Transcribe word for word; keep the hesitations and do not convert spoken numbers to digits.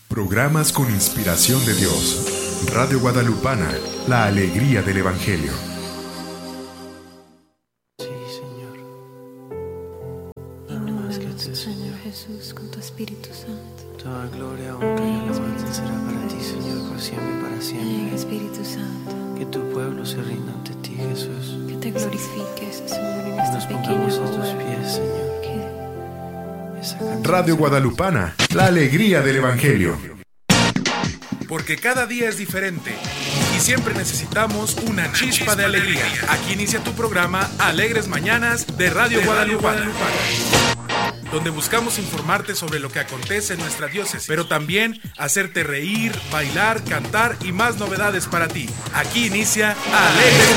Programas con inspiración de Dios. Radio Guadalupana, la alegría del Evangelio. Sí, Señor. Nada Inúndanos, más que tú, Señor Señor. Jesús, con tu Espíritu Santo. Toda gloria, honra y alabanza será para ti, Señor, por siempre y para Ven, siempre. Espíritu Santo, Que tu pueblo se rinda ante ti, Jesús. que te glorifiques, Señor, en Que esta nos pequeña pongamos a tus hora. pies, Señor. Que Esa canción, Radio Señor. Guadalupana, la alegría del Evangelio. Porque cada día es diferente y siempre necesitamos una chispa de alegría. Aquí inicia tu programa Alegres Mañanas de Radio Guadalupana, donde buscamos informarte sobre lo que acontece en nuestra diócesis, pero también hacerte reír, bailar, cantar y más novedades para ti. Aquí inicia Alegres